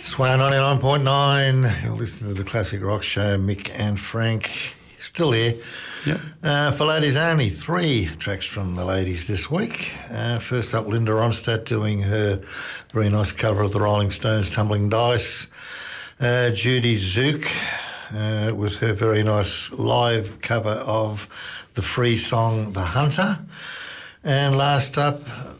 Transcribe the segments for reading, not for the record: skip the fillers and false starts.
Sway 99.9. You're listening to the Classic Rock Show. Mick and Frank still here. Yep. For ladies only, 3 tracks from the ladies this week. First up, Linda Ronstadt doing her very nice cover of the Rolling Stones' Tumbling Dice. Judy Zook was her very nice live cover of the Free song The Hunter. And last up,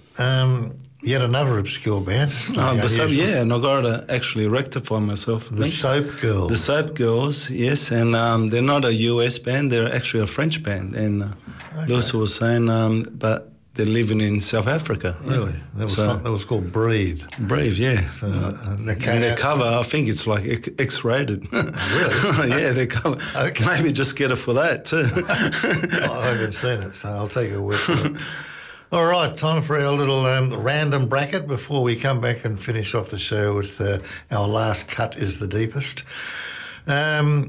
yet another obscure band. And I got to actually rectify myself. The Soap Girls. The Soap Girls, yes, and they're not a US band, they're actually a French band. And Lewis was saying, but they're living in South Africa. Really? That was called Breathe. Breathe, yeah. So, and their cover, I think it's like X-rated. Really? Yeah, their cover. Okay. Maybe just get it for that too. I haven't seen it, so I'll take a word for it. All right, time for our little random bracket before we come back and finish off the show with our last cut is the deepest. Now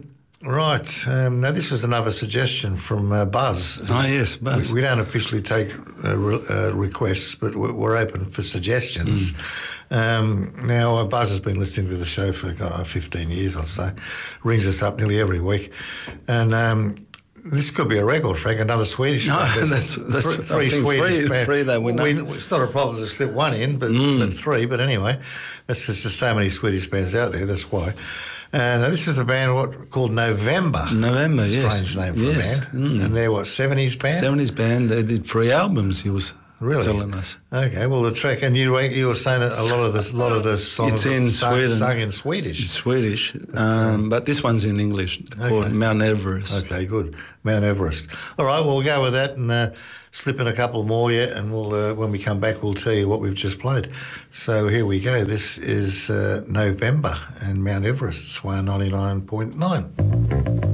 this is another suggestion from Buzz. Oh, yes, Buzz. We don't officially take requests, but we're open for suggestions. Now, Buzz has been listening to the show for 15 years or so, rings us up nearly every week, and this could be a record, Frank. Another Swedish band. That's three Swedish bands. Three that we know. It's not a problem to slip one in, but 3. But anyway, there's just so many Swedish bands out there. That's why. And this is a band called November. November, Strange name for a band. And they're 70s band? 70s band. They did 3 albums. He was really telling us. Okay, well the track, and you were saying a lot of the songs it's in Sweden. Sung in Swedish. It's Swedish, but this one's in English called Mount Everest. Okay, good, Mount Everest. All right, well we'll go with that and slip in a couple more yet, and we'll when we come back we'll tell you what we've just played. So here we go. This is November and Mount Everest, Sway 99.9.